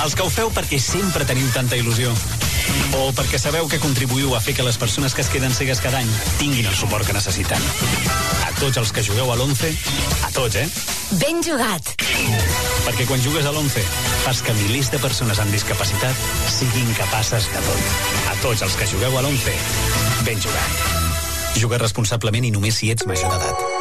Els que ho feu perquè sempre teniu tanta il·lusió. O perquè sabeu que contribuïu a fer que les persones que es queden cegues cada any tinguin el suport que necessiten. A tots els que jugueu a l'11, a tots, Ben jugat! Perquè quan jugues a l'11, fas que milers de persones amb discapacitat siguin capaces de tot. A tots els que jugueu a l'11, ben jugat. Juga responsablement i només si ets major d'edat.